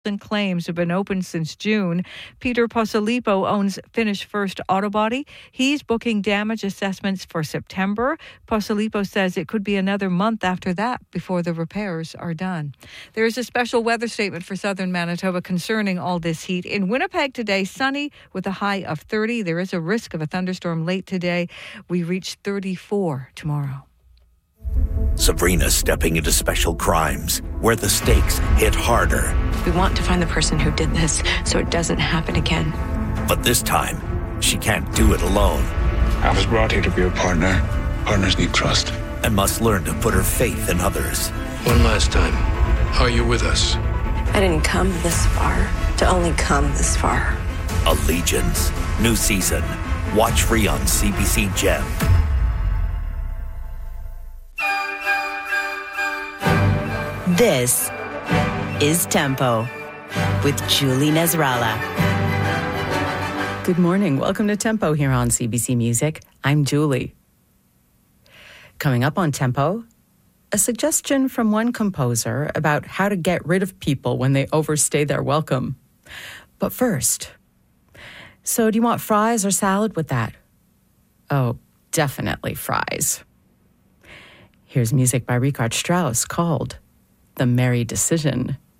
claims have been open since June. Peter Posilipo owns Finnish First Auto Body. He's booking damage assessments for September. Posilipo says it could be another month after that before the repairs are done. There is a special weather statement for southern Manitoba concerning all this heat. In Winnipeg today, sunny with a high of 30. There is a risk of a thunderstorm late today. We reach 34 tomorrow. Sabrina stepping into special crimes where the stakes hit harder. We want to find the person who did this so it doesn't happen again. But this time, she can't do it alone. I was brought here to be a partner. Partners need trust. And must learn to put her faith in others. One last time, are you with us? I didn't come this far to only come this far. Allegiance. New season. Watch free on CBC Gem. This is Tempo with Julie Nasrallah. Good morning. Welcome to Tempo here on CBC Music. I'm Julie. Coming up on Tempo, a suggestion from one composer about how to get rid of people when they overstay their welcome. But first, so do you want fries or salad with that? Oh, definitely fries. Here's music by Richard Strauss called The Merry Decision.